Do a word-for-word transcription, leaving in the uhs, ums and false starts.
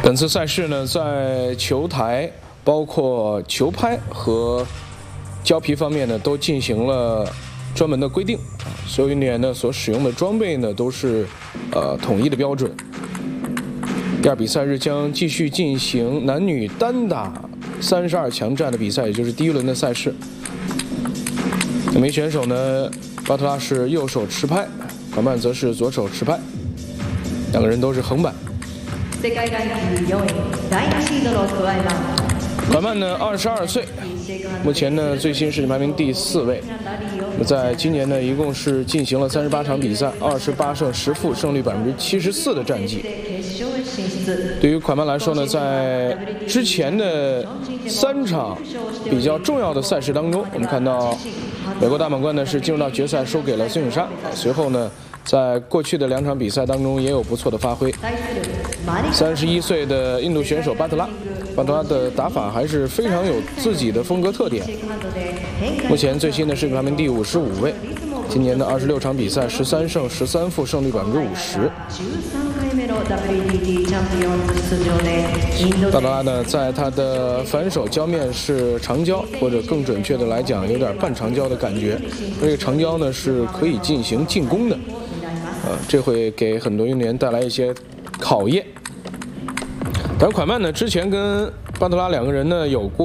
本次赛事呢，在球台、包括球拍和胶皮方面呢，都进行了专门的规定。所有运动员呢所使用的装备呢，都是呃统一的标准。第二比赛日将继续进行男女单打三十二强战的比赛，也就是第一轮的赛事。两名选手呢，巴特拉是右手持拍，款曼则是左手持拍，两个人都是横板。款曼呢，二十二岁，目前呢最新世界排名第四位。那在今年呢，一共是进行了三十八场比赛，二十八胜十负，胜率百分之七十四的战绩。对于款曼来说呢，在之前的三场比较重要的赛事当中，我们看到美国大满贯呢是进入到决赛，输给了孙颖莎。随后呢，在过去的两场比赛当中也有不错的发挥。三十一岁的印度选手巴特拉，巴特拉的打法还是非常有自己的风格特点。目前最新的世界排名第五十五位，今年的二十六场比赛，十三胜十三负，胜率百分之五十。巴特拉呢，在他的反手胶面是长胶，或者更准确的来讲，有点半长胶的感觉。这个长胶呢是可以进行进攻的，呃，这会给很多运动员带来一些考验。但款曼呢，之前跟巴特拉两个人呢有过。